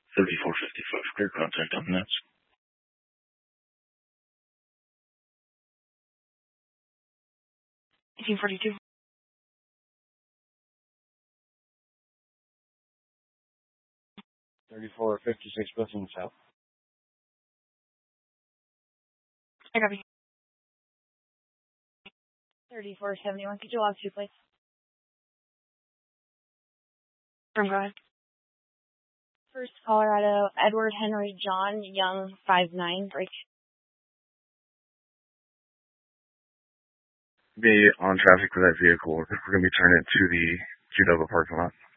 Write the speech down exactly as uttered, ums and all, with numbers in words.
thirty-four fifty-five, clear contact on this. eighteen forty-two. thirty-four fifty-six, Blitzen South. I copy. thirty-four seventy-one, could you log two, please? From go ahead. First Colorado, Edward Henry John Young, five nine, break. Be on traffic for that vehicle. We're going to be turning to the Q W parking lot.